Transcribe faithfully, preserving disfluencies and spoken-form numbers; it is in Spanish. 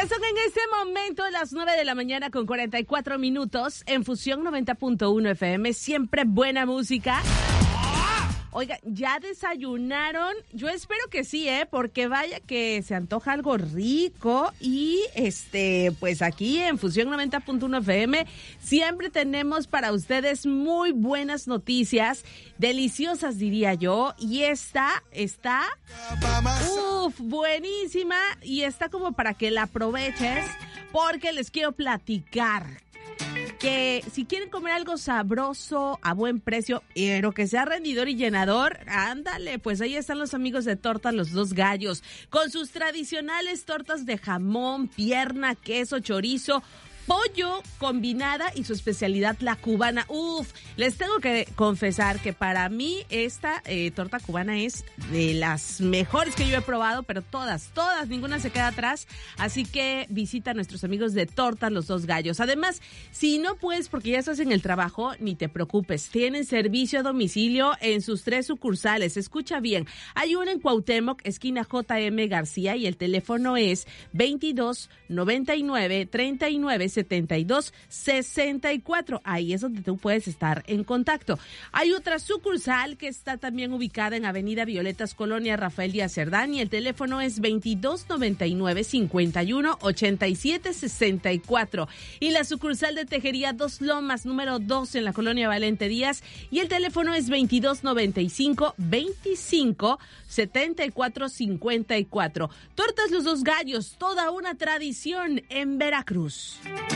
Ya son en este momento las nueve de la mañana con cuarenta y cuatro minutos en Fusión noventa punto uno F M. Siempre buena música. Oiga, ¿ya desayunaron? Yo espero que sí, ¿eh? Porque vaya que se antoja algo rico y, este, pues aquí en Fusión noventa punto uno F M siempre tenemos para ustedes muy buenas noticias, deliciosas diría yo, y esta está, uff, buenísima y está como para que la aproveches porque les quiero platicar que si quieren comer algo sabroso, a buen precio, pero que sea rendidor y llenador, ándale, pues ahí están los amigos de Tortas Los Dos Gallos, con sus tradicionales tortas de jamón, pierna, queso, chorizo, pollo combinada y su especialidad, la cubana. Uf, les tengo que confesar que para mí esta eh, torta cubana es de las mejores que yo he probado, pero todas, todas, ninguna se queda atrás. Así que visita a nuestros amigos de Tortas Los Dos Gallos. Además, si no puedes porque ya estás en el trabajo, ni te preocupes. Tienen servicio a domicilio en sus tres sucursales. Escucha bien. Hay una en Cuauhtémoc, esquina J M García, y el teléfono es veintidós noventa y nueve treinta y nueve setenta y dos sesenta y cuatro. Ahí es donde tú puedes estar en contacto. Hay otra sucursal que está también ubicada en Avenida Violetas, Colonia Rafael Díaz Cerdán, y el teléfono es veintidós noventa y nueve cincuenta y uno ochenta y siete sesenta y cuatro. Y la sucursal de Tejería Dos Lomas, número dos en la Colonia Valente Díaz, y el teléfono es veintidós noventa y cinco veinticinco setenta y cuatro cincuenta y cuatro. Tortas Los Dos Gallos, toda una tradición en Veracruz.